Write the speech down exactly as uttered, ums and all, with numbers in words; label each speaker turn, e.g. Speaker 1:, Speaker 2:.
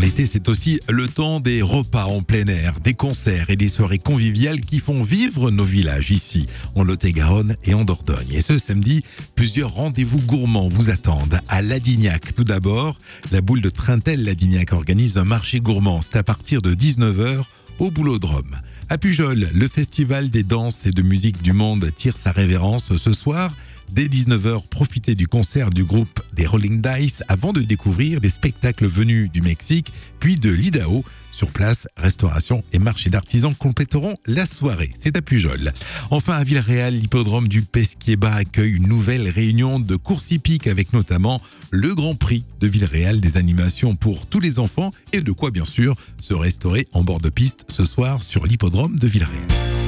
Speaker 1: l'été, c'est aussi le temps des repas en plein air, des concerts et des soirées conviviales qui font vivre nos villages ici, en Lot-et-Garonne et en Dordogne. Et ce samedi, plusieurs rendez-vous gourmands vous attendent. À Ladignac, tout d'abord, la boule de Trintel-Ladignac organise un marché gourmand. C'est à partir de dix-neuf heures au Boulodrome. À Pujol, le festival des danses et de musique du monde tire sa révérence ce soir. Dès dix-neuf heures, profitez du concert du groupe des Rolling Dice avant de découvrir des spectacles venus du Mexique, puis de l'Idaho. Sur place, restauration et marché d'artisans compléteront la soirée. C'est à Pujol. Enfin, à Villeréal, l'hippodrome du Pesquier-Bas accueille une nouvelle réunion de course hippique avec notamment le Grand Prix de Villeréal, des animations pour tous les enfants et de quoi bien sûr se restaurer en bord de piste ce soir sur l'hippodrome de Villeréal.